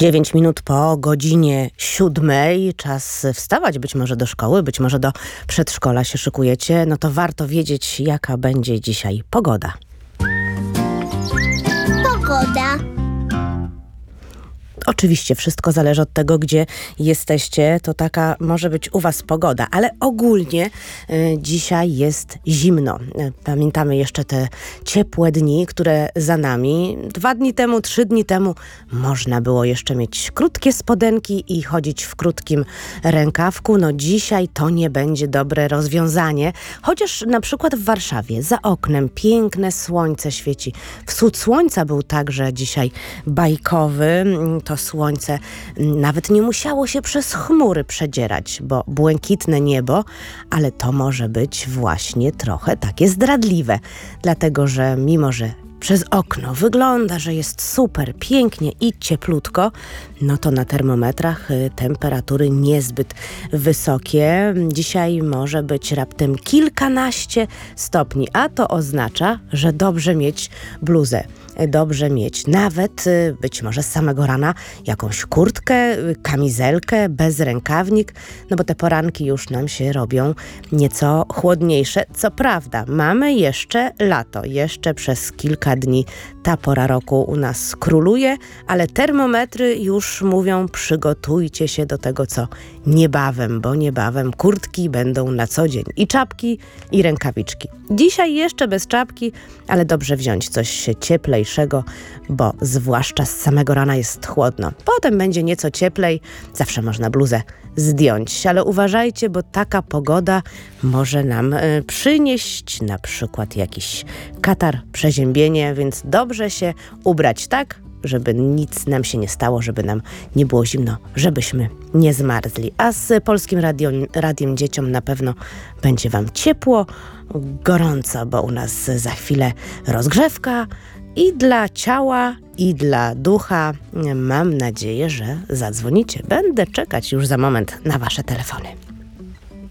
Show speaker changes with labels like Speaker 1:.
Speaker 1: 9 minut po godzinie 7. Czas wstawać, być może do szkoły, być może do przedszkola się szykujecie. No to warto wiedzieć, jaka będzie dzisiaj pogoda.
Speaker 2: Pogoda.
Speaker 1: Oczywiście wszystko zależy od tego, gdzie jesteście. To taka może być u was pogoda, ale ogólnie dzisiaj jest zimno. Pamiętamy jeszcze te ciepłe dni, które za nami. 2 dni temu, 3 dni temu można było jeszcze mieć krótkie spodenki i chodzić w krótkim rękawku. No dzisiaj to nie będzie dobre rozwiązanie. Chociaż na przykład w Warszawie za oknem piękne słońce świeci. Wschód słońca był także dzisiaj bajkowy. To słońce nawet nie musiało się przez chmury przedzierać, bo błękitne niebo, ale to może być właśnie trochę takie zdradliwe, dlatego że mimo, że przez okno wygląda, że jest super, pięknie i cieplutko, no to na termometrach temperatury niezbyt wysokie. Dzisiaj może być raptem kilkanaście stopni, a to oznacza, że dobrze mieć bluzę. Dobrze mieć nawet być może z samego rana jakąś kurtkę, kamizelkę, bezrękawnik, no bo te poranki już nam się robią nieco chłodniejsze. Co prawda, mamy jeszcze lato, jeszcze przez kilka dni ta pora roku u nas króluje, ale termometry już mówią, przygotujcie się do tego, co niebawem, bo niebawem kurtki będą na co dzień i czapki, i rękawiczki. Dzisiaj jeszcze bez czapki, ale dobrze wziąć coś cieplejszego, bo zwłaszcza z samego rana jest chłodno. Potem będzie nieco cieplej, zawsze można bluzę zdjąć, ale uważajcie, bo taka pogoda może nam przynieść na przykład jakiś katar, przeziębienie, więc dobrze się ubrać tak, żeby nic nam się nie stało, żeby nam nie było zimno, żebyśmy nie zmarzli. A z Polskim Radiem Dzieciom na pewno będzie wam ciepło, gorąco, bo u nas za chwilę rozgrzewka i dla ciała, i dla ducha. Mam nadzieję, że zadzwonicie. Będę czekać już za moment na wasze telefony.